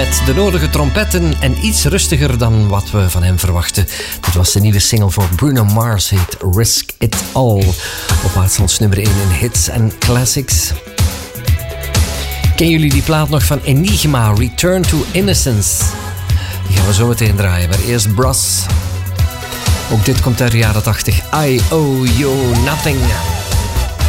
met de nodige trompetten en iets rustiger dan wat we van hem verwachten. Dit was de nieuwe single voor Bruno Mars, heet Risk It All. Op Waardstands nummer 1 in hits en classics. Kennen jullie die plaat nog van Enigma, Return to Innocence? Die gaan we zo meteen draaien, maar eerst Brass. Ook dit komt uit de jaren 80. I Owe You Nothing.